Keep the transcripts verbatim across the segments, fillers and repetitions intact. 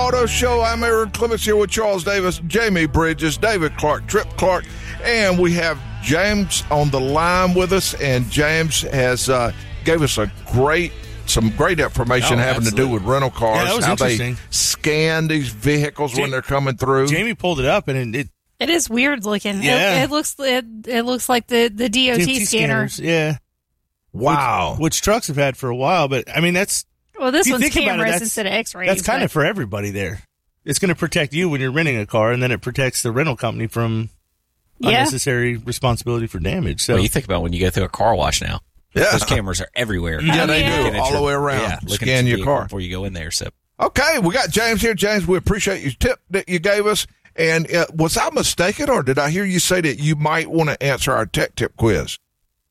Auto Show. I'm Aaron Clements here with Charles Davis, Jamie Bridges, David Clark, Trip Clark, and we have James on the line with us. And James has uh, gave us a great, some great information oh, having absolutely. to do with rental cars, yeah, that was how interesting. they scan these vehicles Jam- when they're coming through. Jamie pulled it up, and it, it It is weird looking. Yeah. It, it looks it, it looks like the, the D O T D O T scanner. scanners, yeah. Wow. Which, which trucks have had for a while, but I mean, that's. Well, this if you one's think about it, cameras that's- instead of X-rays. That's kind but- of for everybody there. It's going to protect you when you're renting a car, and then it protects the rental company from Yeah. unnecessary responsibility for damage. So Well, you think about when you go through a car wash now. Yeah. Those cameras are everywhere. Yeah, they Yeah. do, Looking at all your- the way around. Yeah, looking Scan at your vehicle car. before you go in there. So Okay, we got James here. James, we appreciate your tip that you gave us. And uh, was I mistaken, or did I hear you say that you might want to answer our tech tip quiz?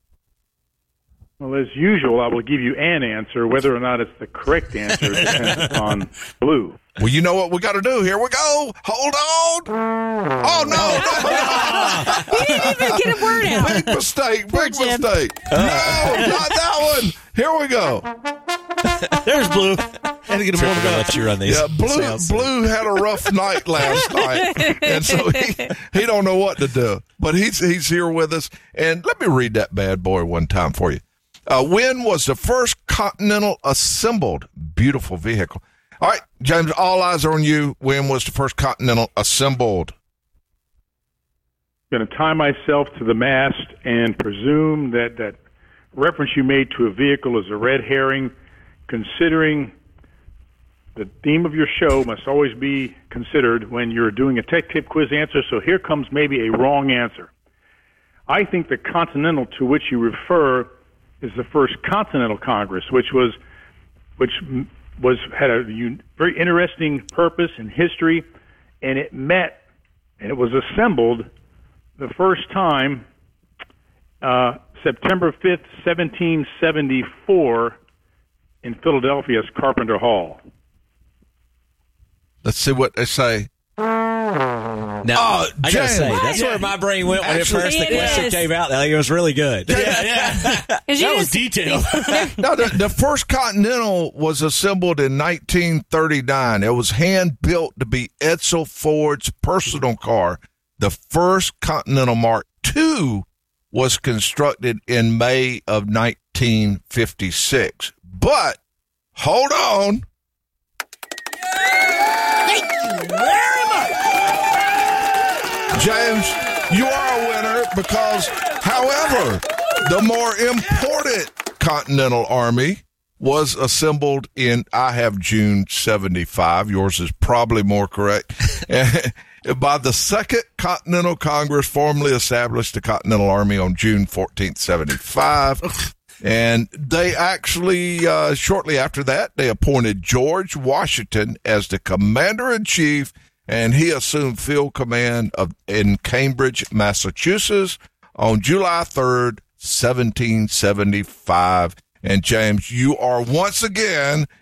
Well, as usual, I will give you an answer. Whether or not it's the correct answer depends upon Blue. Well, you know what we got to do. Here we go. Hold on. Oh, no. He didn't even get a word out. Big mistake. Big Jim. mistake. No, not that one. Here we go. there's Blue. Had to get him Trip, we're warmed gonna up. let you run these. Yeah, Blue sounds. Blue had a rough night last night, and so he he don't know what to do. But he's he's here with us, and let me read that bad boy one time for you. Uh, when was the first Continental assembled beautiful vehicle? All right, James, all eyes are on you. When was the first Continental assembled? I'm going to tie myself to the mast and presume that that reference you made to a vehicle is a red herring, considering the theme of your show must always be considered when you're doing a tech tip quiz answer. So here comes maybe a wrong answer. I think the Continental to which you refer is the first Continental Congress, which was which was had a un, very interesting purpose and history, and it met and it was assembled the first time uh, September fifth, seventeen seventy-four, in Philadelphia's Carpenter Hall. Let's see what they say. Now, Oh, I gotta James. say, that's Yeah. where my brain went when Actually, it first the it question is. came out. Like, it was really good. Yeah, yeah. 'Cause you That was just- detailed. No, the, the first Continental was assembled in nineteen thirty-nine. It was hand built to be Edsel Ford's personal car. The first Continental Mark two was constructed in May of nineteen fifty-six. But hold on. James, you are a winner because, however, the more important Continental Army was assembled in, I have June seventy-five. Yours is probably more correct. By the Second Continental Congress, formally established the Continental Army on June fourteenth, seventy-five. And they actually, uh, shortly after that, they appointed George Washington as the commander-in-chief, and he assumed field command of in Cambridge, Massachusetts on July third, seventeen seventy-five. And James, you are once again